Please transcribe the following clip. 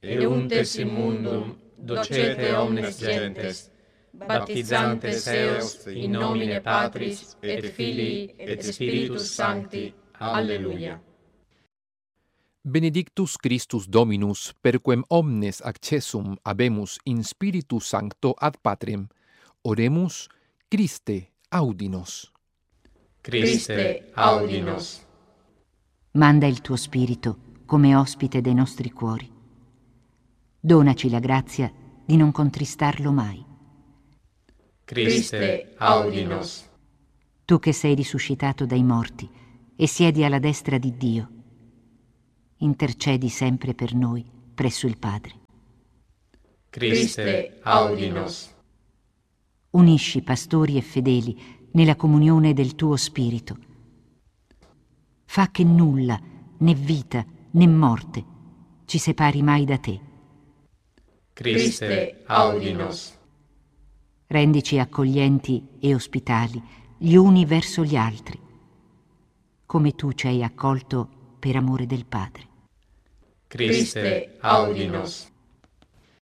e untes in mundum docete omnes gentes, baptizantes eos in nomine Patris et Filii et Spiritus Sancti. Alleluia. Benedictus Christus Dominus, perquem omnes accessum habemus in Spiritu Sancto ad Patrem, oremus. Christe, audi nos. Christe, audi nos. Manda il tuo Spirito come ospite dei nostri cuori. Donaci la grazia di non contristarlo mai. Christe, audi nos. Tu che sei risuscitato dai morti e siedi alla destra di Dio, intercedi sempre per noi presso il Padre. Christe, audi nos. Unisci pastori e fedeli nella comunione del tuo Spirito. Fa che nulla, né vita, né morte, ci separi mai da te. Christe, audi nos. Rendici accoglienti e ospitali gli uni verso gli altri, come tu ci hai accolto per amore del Padre. Christe, audi nos.